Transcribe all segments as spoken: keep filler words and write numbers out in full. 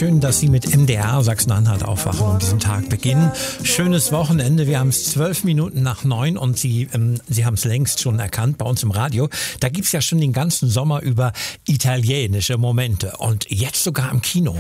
Schön, dass Sie mit M D R Sachsen-Anhalt aufwachen und diesen Tag beginnen. Schönes Wochenende. Wir haben es zwölf Minuten nach neun und Sie, ähm, Sie haben es längst schon erkannt bei uns im Radio. Da gibt es ja schon den ganzen Sommer über italienische Momente und jetzt sogar im Kino.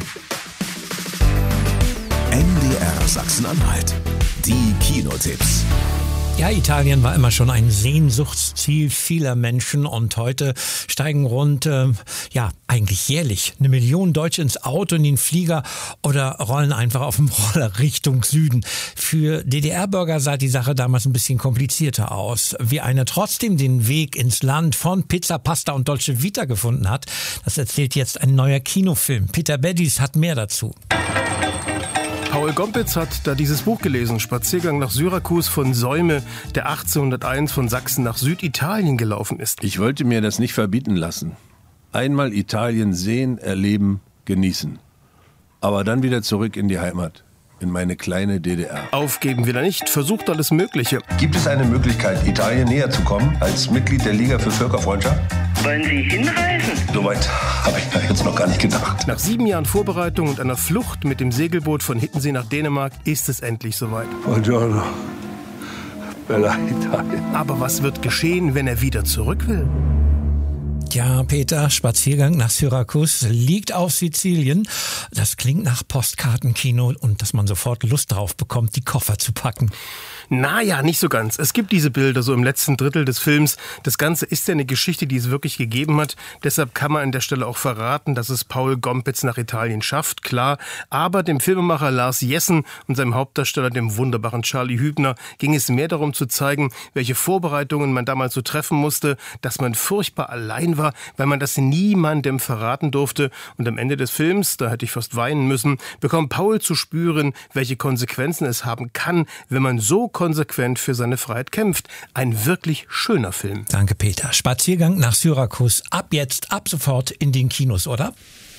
M D R Sachsen-Anhalt. Die Kinotipps. Ja, Italien war immer schon ein Sehnsuchtsziel vieler Menschen und heute steigen rund, äh, ja, eigentlich jährlich eine Million Deutsche ins Auto, in den Flieger oder rollen einfach auf dem Roller Richtung Süden. Für D D R-Bürger sah die Sache damals ein bisschen komplizierter aus. Wie einer trotzdem den Weg ins Land von Pizza, Pasta und Dolce Vita gefunden hat, das erzählt jetzt ein neuer Kinofilm. Peter Beddies hat mehr dazu. Paul Gompitz hat da dieses Buch gelesen, Spaziergang nach Syrakus von Säume, der achtzehnhunderteins von Sachsen nach Süditalien gelaufen ist. Ich wollte mir das nicht verbieten lassen. Einmal Italien sehen, erleben, genießen. Aber dann wieder zurück in die Heimat, in meine kleine D D R. Aufgeben will er nicht, versucht alles Mögliche. Gibt es eine Möglichkeit, Italien näher zu kommen als Mitglied der Liga für Völkerfreundschaft? Wollen Sie hinreisen? Soweit habe ich da jetzt noch gar nicht gedacht. Nach sieben Jahren Vorbereitung und einer Flucht mit dem Segelboot von Hiddensee nach Dänemark ist es endlich soweit. Buongiorno. Bella Italien. Aber was wird geschehen, wenn er wieder zurück will? Ja, Peter, Spaziergang nach Syrakus liegt auf Sizilien. Das klingt nach Postkartenkino und dass man sofort Lust drauf bekommt, die Koffer zu packen. Naja, nicht so ganz. Es gibt diese Bilder so im letzten Drittel des Films. Das Ganze ist ja eine Geschichte, die es wirklich gegeben hat. Deshalb kann man an der Stelle auch verraten, dass es Paul Gompitz nach Italien schafft, klar. Aber dem Filmemacher Lars Jessen und seinem Hauptdarsteller, dem wunderbaren Charlie Hübner, ging es mehr darum zu zeigen, welche Vorbereitungen man damals so treffen musste, dass man furchtbar allein war, weil man das niemandem verraten durfte. Und am Ende des Films, da hätte ich fast weinen müssen, bekommt Paul zu spüren, welche Konsequenzen es haben kann, wenn man so konsequent für seine Freiheit kämpft. Ein wirklich schöner Film. Danke, Peter. Spaziergang nach Syrakus. Ab jetzt, ab sofort in den Kinos, oder?